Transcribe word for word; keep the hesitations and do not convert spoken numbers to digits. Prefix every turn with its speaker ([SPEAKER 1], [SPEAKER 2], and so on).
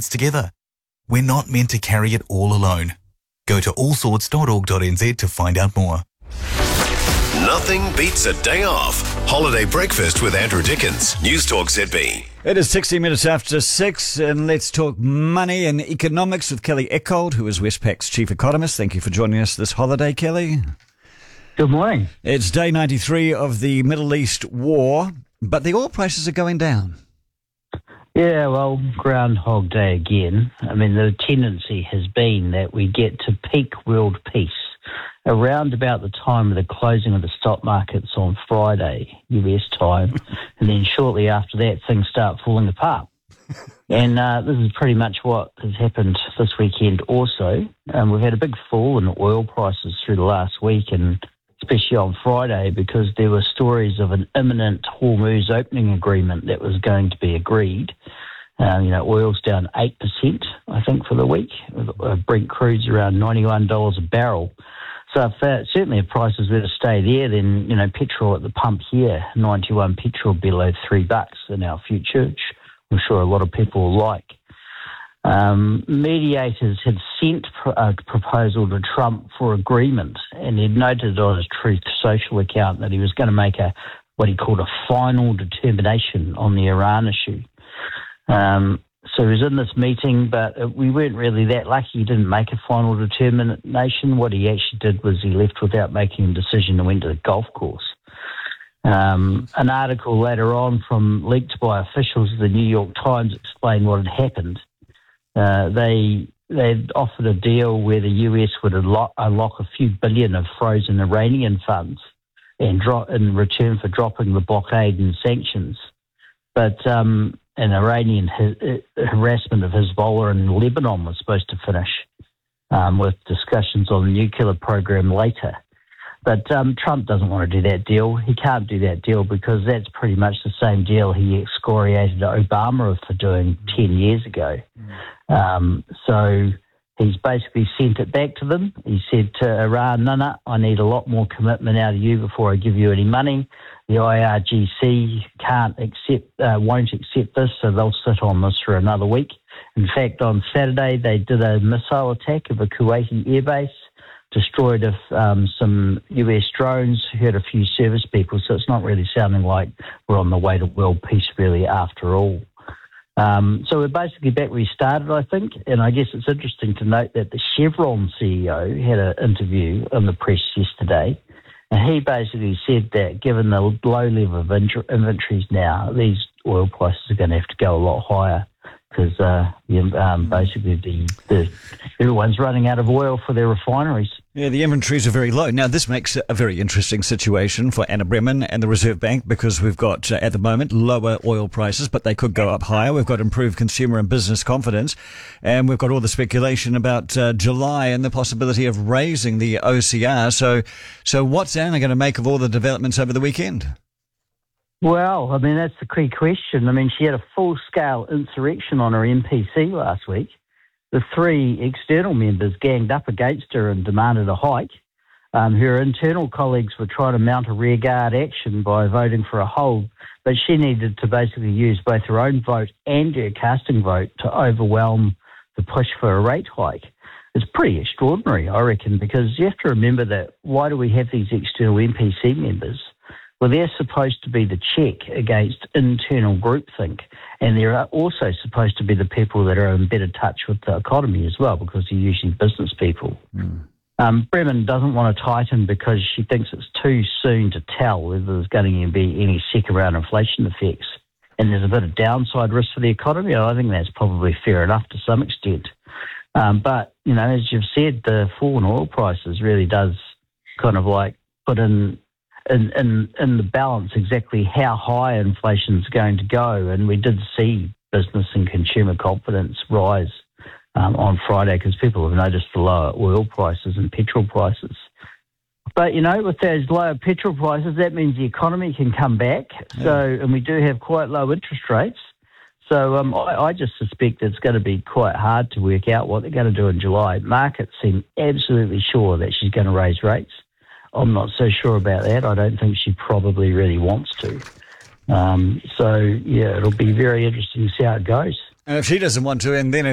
[SPEAKER 1] sorts together. We're not meant to carry it all alone. Go to all sorts dot org dot n z to find out more.
[SPEAKER 2] Nothing beats a day off. Holiday breakfast with Andrew Dickens. News Talk Z B.
[SPEAKER 3] It is sixty minutes after six, and let's talk money and economics with Kelly Eckold, who is Westpac's chief economist. Thank you for joining us this holiday, Kelly.
[SPEAKER 4] Good morning.
[SPEAKER 3] It's day ninety-three of the Middle East war, but the oil prices are going down.
[SPEAKER 4] Yeah, well, Groundhog Day again. I mean, the tendency has been that we get to peak world peace around about the time of the closing of the stock markets on Friday, U S time, and then shortly after that, things start falling apart. And uh, this is pretty much what has happened this weekend also. Um, we've had a big fall in oil prices through the last week, and especially on Friday, because there were stories of an imminent Hormuz opening agreement that was going to be agreed. Um, you know, oil's down eight percent, I think, for the week. Uh, Brent crude's around ninety-one dollars a barrel. So if that, certainly if prices were to stay there, then, you know, petrol at the pump here, ninety-one petrol below three bucks in our future, which I'm sure a lot of people will like. Um, mediators had sent a proposal to Trump for agreement, and he'd noted on his Truth Social account that he was going to make a what he called a final determination on the Iran issue. Um, so he was in this meeting, but we weren't really that lucky. He didn't make a final determination. What he actually did was he left without making a decision and went to the golf course. Um, an article later on from leaked by officials of the New York Times explained what had happened. Uh, they they'd offered a deal where the U S would unlock, unlock a few billion of frozen Iranian funds and drop, in return for dropping the blockade and sanctions. But um, an Iranian ha- harassment of Hezbollah in Lebanon was supposed to finish um, with discussions on the nuclear program later. But um, Trump doesn't want to do that deal. He can't do that deal because that's pretty much the same deal he excoriated Obama for doing ten years ago. Mm. Um, so he's basically sent it back to them. He said to Iran, no, no, I need a lot more commitment out of you before I give you any money. The I R G C can't accept, uh, won't accept this, so they'll sit on this for another week. In fact, on Saturday, they did a missile attack of a Kuwaiti airbase, destroyed a, um, some U S drones, hurt a few service people, so it's not really sounding like we're on the way to world peace really after all. Um, so we're basically back where we started, I think, and I guess it's interesting to note that the Chevron C E O had an interview in the press yesterday, and he basically said that given the low level of inventories now, these oil prices are going to have to go a lot higher. Because uh, um, basically the, the everyone's running out of oil for their refineries.
[SPEAKER 3] Yeah, the inventories are very low. Now, this makes a very interesting situation for Anna Bremen and the Reserve Bank because we've got, uh, at the moment, lower oil prices, but they could go up higher. We've got improved consumer and business confidence, and we've got all the speculation about uh, July and the possibility of raising the O C R. So, so what's Anna going to make of all the developments over the weekend?
[SPEAKER 4] Well, I mean, that's the key question. I mean, she had a full-scale insurrection on her M P C last week. The three external members ganged up against her and demanded a hike. Um, her internal colleagues were trying to mount a rearguard action by voting for a hold, but she needed to basically use both her own vote and her casting vote to overwhelm the push for a rate hike. It's pretty extraordinary, I reckon, because you have to remember that why do we have these external M P C members? Well, they're supposed to be the check against internal groupthink, and they're also supposed to be the people that are in better touch with the economy as well, because they're usually business people. Mm. Um, Bremen doesn't want to tighten because she thinks it's too soon to tell whether there's going to be any second-round inflation effects, and there's a bit of downside risk for the economy. I think that's probably fair enough to some extent. Um, but, you know, as you've said, the fall in oil prices really does kind of like put in In, in, in the balance exactly how high inflation is going to go. And we did see business and consumer confidence rise um, on Friday because people have noticed the lower oil prices and petrol prices. But, you know, with those lower petrol prices, that means the economy can come back. So, and we do have quite low interest rates. So um, I, I just suspect it's going to be quite hard to work out what they're going to do in July. Markets seem absolutely sure that she's going to raise rates. I'm not so sure about that. I don't think she probably really wants to. Um, so, yeah, it'll be very interesting to see how it goes.
[SPEAKER 3] And if she doesn't want to, and then